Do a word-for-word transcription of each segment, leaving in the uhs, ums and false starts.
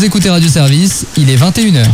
Vous écoutez Radio Service, il est vingt et une heures.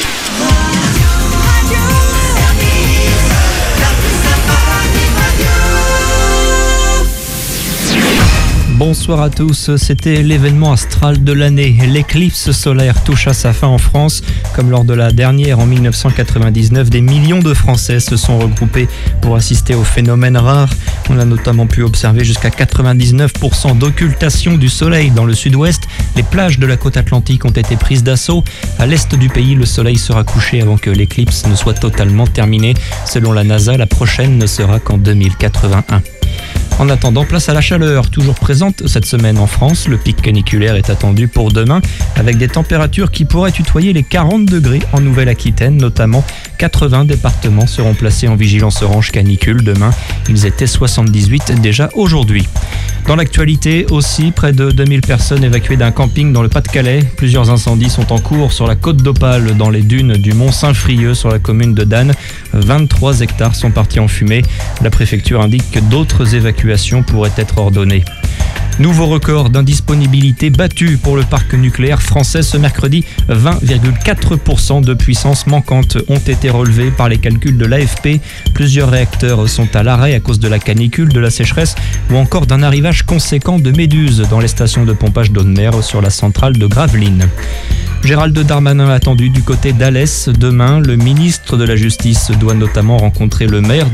Bonsoir à tous, c'était l'événement astral de l'année. L'éclipse solaire touche à sa fin en France. Comme lors de la dernière en dix-neuf cent quatre-vingt-dix-neuf, des millions de Français se sont regroupés pour assister au phénomène rare. On a notamment pu observer jusqu'à quatre-vingt-dix-neuf pour cent d'occultation du soleil dans le sud-ouest. Les plages de la côte atlantique ont été prises d'assaut. À l'est du pays, le soleil sera couché avant que l'éclipse ne soit totalement terminée. Selon la NASA, la prochaine ne sera qu'en deux mille quatre-vingt-un. En attendant, place à la chaleur, toujours présente cette semaine en France. Le pic caniculaire est attendu pour demain, avec des températures qui pourraient tutoyer les quarante degrés en Nouvelle-Aquitaine, notamment. quatre-vingts départements seront placés en vigilance orange canicule demain. Ils étaient soixante-dix-huit déjà aujourd'hui. Dans l'actualité aussi, près de deux mille personnes évacuées d'un camping dans le Pas-de-Calais. Plusieurs incendies sont en cours sur la côte d'Opale, dans les dunes du Mont Saint-Frieux, sur la commune de Dan. vingt-trois hectares sont partis en fumée. La préfecture indique que d'autres évacuations pourraient être ordonnées. Nouveau record d'indisponibilité battu pour le parc nucléaire français ce mercredi. vingt virgule quatre pour cent de puissance manquante ont été relevés par les calculs de l'A F P. Plusieurs réacteurs sont à l'arrêt à cause de la canicule, de la sécheresse ou encore d'un arrivage conséquent de méduses dans les stations de pompage d'eau de mer sur la centrale de Gravelines. Gérald Darmanin attendu du côté d'Alès demain. Le ministre de la Justice doit notamment rencontrer le maire